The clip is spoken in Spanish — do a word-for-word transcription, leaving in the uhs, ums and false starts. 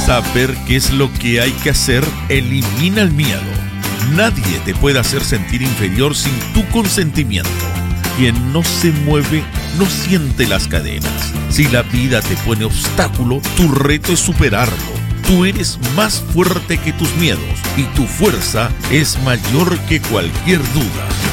Saber qué es lo que hay que hacer elimina el miedo. Nadie te puede hacer sentir inferior sin tu consentimiento. Quien no se mueve no siente las cadenas. Si la vida te pone obstáculo, tu reto es superarlo. Tú eres más fuerte que tus miedos y tu fuerza es mayor que cualquier duda.